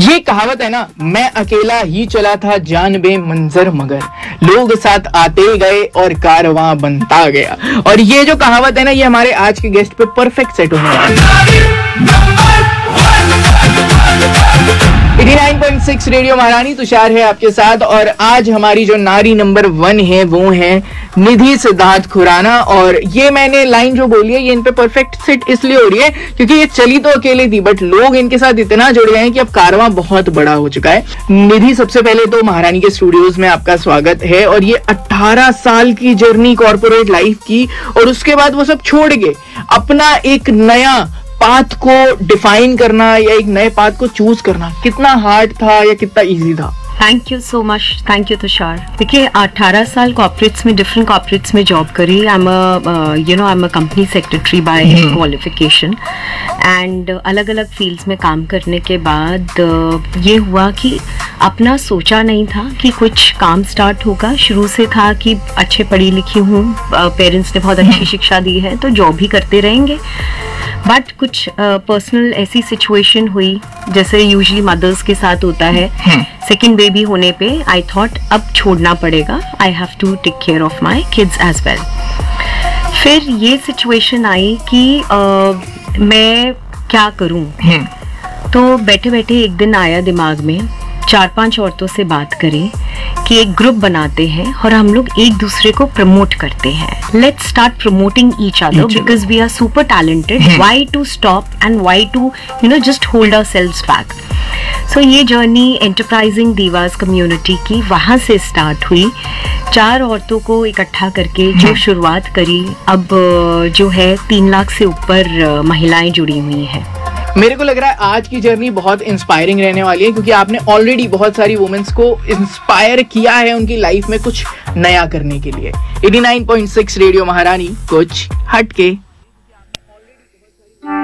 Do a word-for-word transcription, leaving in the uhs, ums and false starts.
ये कहावत है ना, मैं अकेला ही चला था जान बे मंजर मगर, लोग साथ आते गए और कारवां बनता गया। और ये जो कहावत है ना, ये हमारे आज के गेस्ट पे परफेक्ट सेट होने वाली है। नवासी पॉइंट सिक्स रेडियो महारानी, तुषार है आपके साथ। और आज हमारी जो नारी नंबर वन है वो है निधि सिद्धार्थ खुराना। और ये मैंने लाइन जो बोली है, ये इन पे परफेक्ट सेट इसलिए हो रही है क्योंकि ये चली तो अकेले थी, बट लोग इनके साथ इतना जुड़ गए हैं कि अब कारवां बहुत बड़ा हो चुका है। निधि, सबसे पहले तो महारानी के स्टूडियोज में आपका स्वागत है। और ये अठारह साल की जर्नी कॉर्पोरेट लाइफ की, और उसके बाद वो सब छोड़ के अपना एक नया पाथ को डिफाइन करना या एक नए पाथ को चूज करना कितना हार्ड था या कितना इजी था? Thank you so much, thank you Tushar. देखिए, अठारह साल कॉर्पोरेट्स में, डिफरेंट कॉर्पोरेट्स में जॉब करी। I am a you know I am a company secretary bye qualification, and अलग अलग फील्ड्स में काम करने के बाद uh, ये हुआ कि अपना सोचा नहीं था कि कुछ काम स्टार्ट होगा। शुरू से था कि अच्छे पढ़ी लिखी हूँ, पेरेंट्स ने बहुत अच्छी शिक्षा दी है तो जॉब ही करते रहेंगे। बट कुछ पर्सनल uh, ऐसी सिचुएशन हुई जैसे यूजुअली मदर्स के साथ होता है। सेकेंड बेबी होने पे आई थॉट अब छोड़ना पड़ेगा, I have to take care of my kids as well. फिर ये सिचुएशन आई कि uh, मैं क्या करूं। तो बैठे बैठे एक दिन आया दिमाग में, चार पांच औरतों से बात करें कि एक ग्रुप बनाते हैं और हम लोग एक दूसरे को प्रमोट करते हैं। Let's start promoting each other because we are super talented. Why to stop and why to you know just hold ourselves back. सो ये जर्नी एंटरप्राइजिंग दीवास कम्युनिटी की वहां से स्टार्ट हुई। चार औरतों को इकट्ठा करके जो शुरुआत करी, अब जो है तीन लाख से ऊपर महिलाएं जुड़ी हुई हैं। मेरे को लग रहा है आज की जर्नी बहुत इंस्पायरिंग रहने वाली है क्योंकि आपने ऑलरेडी बहुत सारी वुमेन्स को इंस्पायर किया है उनकी लाइफ में कुछ नया करने के लिए। नवासी पॉइंट सिक्स रेडियो महारानी, कुछ हटके।